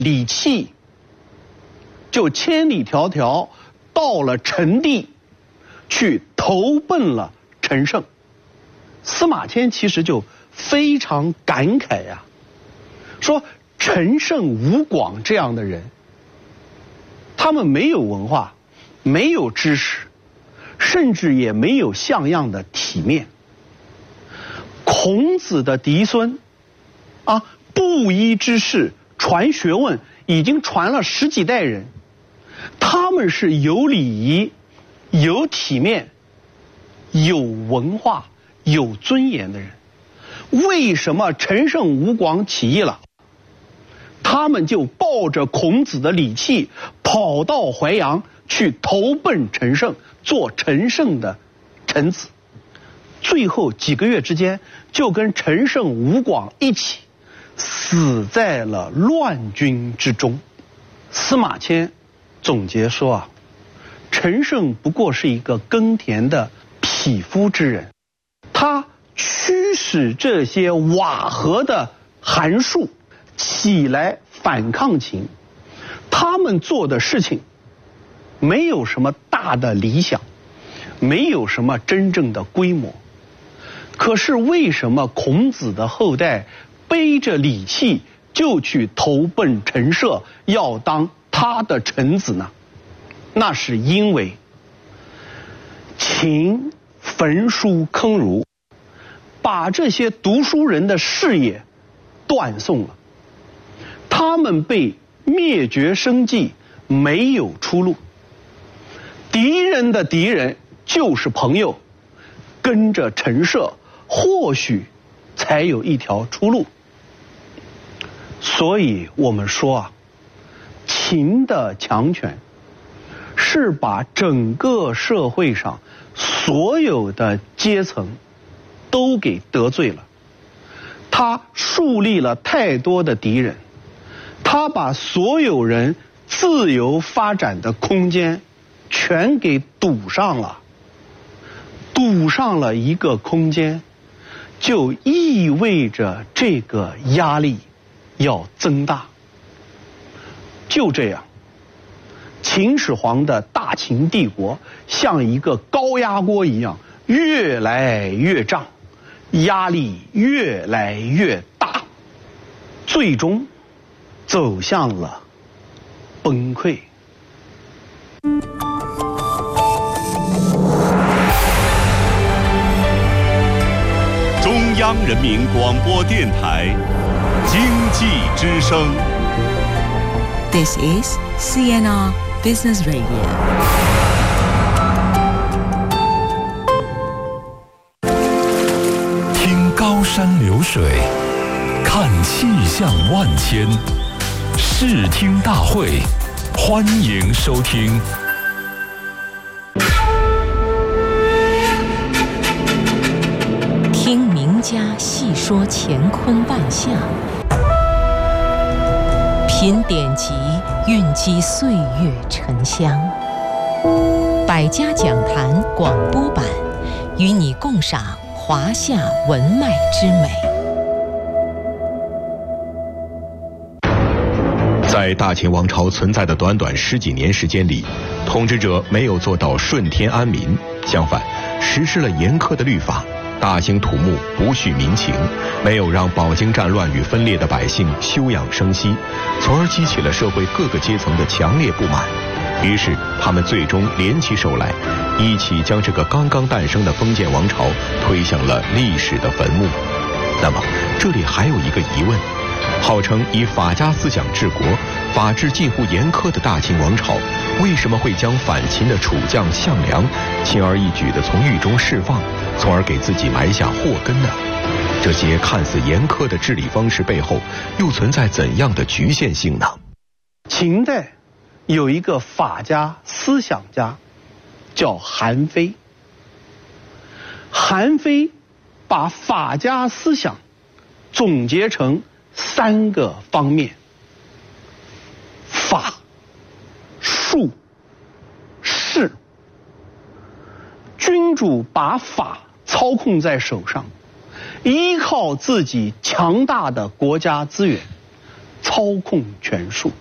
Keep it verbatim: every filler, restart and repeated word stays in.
李器就千里迢迢到了陈地，去投奔了陈胜。司马迁其实就非常感慨呀、啊，说陈胜、吴广这样的人，他们没有文化，没有知识，甚至也没有像样的体面。孔子的嫡孙啊，布衣之士，传学问已经传了十几代人，他们是有礼仪、有体面、有文化、有尊严的人。为什么陈胜、吴广起义了，他们就抱着孔子的礼器跑到淮阳去投奔陈胜，做陈胜的臣子，最后几个月之间就跟陈胜、吴广一起死在了乱军之中。司马迁总结说啊，陈胜不过是一个耕田的匹夫之人，他驱使这些瓦合的寒术起来反抗秦，他们做的事情没有什么大的理想，没有什么真正的规模。可是为什么孔子的后代背着礼器就去投奔陈涉，要当他的臣子呢？那是因为秦焚书坑儒，把这些读书人的事业断送了，他们被灭绝生计，没有出路。敌人的敌人就是朋友，跟着陈涉或许才有一条出路。所以我们说啊，秦的强权是把整个社会上所有的阶层都给得罪了，他树立了太多的敌人，他把所有人自由发展的空间全给堵上了。堵上了一个空间，就意味着这个压力要增大。就这样，秦始皇的大秦帝国像一个高压锅一样，越来越胀，压力越来越大，最终走向了崩溃。 中央人民广播电台经济之声。 This is C N R Business Radio。 听高山流水，看气象万千，视听大会，欢迎收听。 听名家细说乾坤万象，品典籍，蕴积岁月沉香。百家讲坛广播版，与你共赏华夏文脉之美。 在大秦王朝存在的短短十几年时间里，统治者没有做到顺天安民，相反，实施了严苛的律法，大兴土木，不恤民情，没有让饱经战乱与分裂的百姓休养生息，从而激起了社会各个阶层的强烈不满。于是他们最终联起手来，一起将这个刚刚诞生的封建王朝推向了历史的坟墓。那么这里还有一个疑问，号称以法家思想治国，法制近乎严苛的大秦王朝，为什么会将反秦的楚将项梁轻而易举地从狱中释放，从而给自己埋下祸根呢？这些看似严苛的治理方式背后，又存在怎样的局限性呢？ 秦代有一个法家思想家叫韩非，韩非把法家思想总结成三个方面：法、术、势。君主把法操控在手上，依靠自己强大的国家资源， 操控权术。